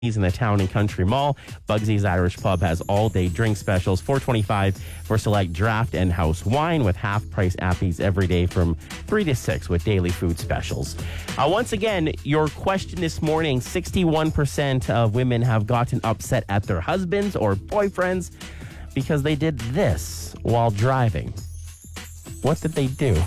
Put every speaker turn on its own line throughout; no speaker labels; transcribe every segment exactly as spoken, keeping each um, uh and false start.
in the Town and Country Mall. Bugsy's Irish Pub has all-day drink specials, four twenty-five for select draft and house wine with half-price appies every day from three to six with daily food specials. Uh, once again, your question this morning, sixty-one percent of women have gotten upset at their husbands or boyfriends because they did this while driving. What did they do?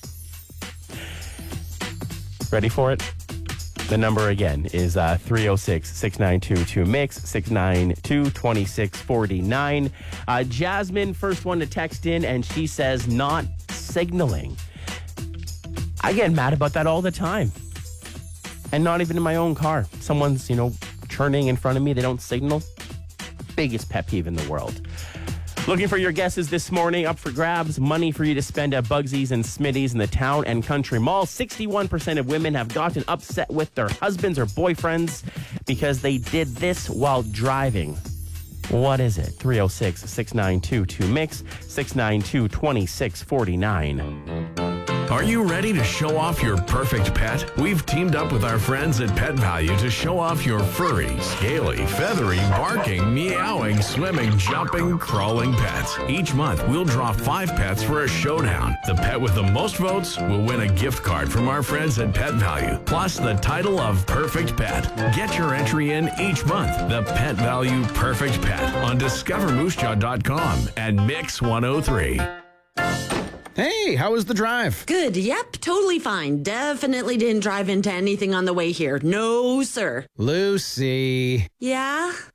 Ready for it? The number again is uh, three oh six, six nine two, two mix, six nine two, two six four nine. Uh, Jasmine, first one to text in, and she says not signaling. I get mad about that all the time. And not even in my own car. Someone's, you know, turning in front of me, they don't signal. Biggest pet peeve in the world. Looking for your guesses this morning. Up for grabs. Money for you to spend at Bugsy's and Smitty's in the Town and Country Mall. sixty-one percent of women have gotten upset with their husbands or boyfriends because they did this while driving. What is it? three oh six, six nine two, two mix, six nine two, two six four nine.
Are you ready to show off your perfect pet? We've teamed up with our friends at Pet Value to show off your furry, scaly, feathery, barking, meowing, swimming, jumping, crawling pets. Each month, we'll draw five pets for a showdown. The pet with the most votes will win a gift card from our friends at Pet Value, plus the title of Perfect Pet. Get your entry in each month. The Pet Value Perfect Pet on discover moose jaw dot com and Mix one oh three.
Hey, how was the drive?
Good. Yep, totally fine. Definitely didn't drive into anything on the way here. No, sir.
Lucy.
Yeah?